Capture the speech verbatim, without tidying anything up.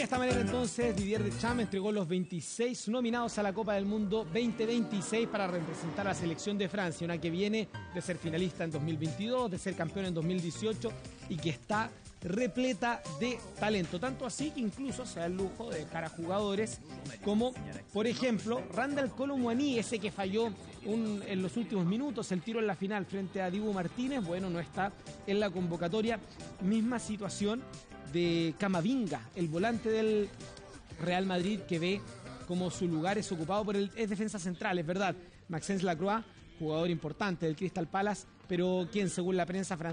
esta manera entonces Didier Deschamps entregó los veintiséis nominados a la Copa del Mundo veinte veintiséis para representar a la selección de Francia, una que viene de ser finalista en dos mil veintidós, de ser campeón en dos mil dieciocho y que está repleta de talento, tanto así que incluso se da el lujo de dejar a jugadores como, por ejemplo, Randal Kolo Muani, ese que falló un, en los últimos minutos el tiro en la final frente a Dibu Martínez. Bueno, no está en la convocatoria. Misma situación de Camavinga, el volante del Real Madrid, que ve como su lugar es ocupado por el es defensa central, es verdad, Maxence Lacroix, jugador importante del Crystal Palace, pero quien según la prensa francesa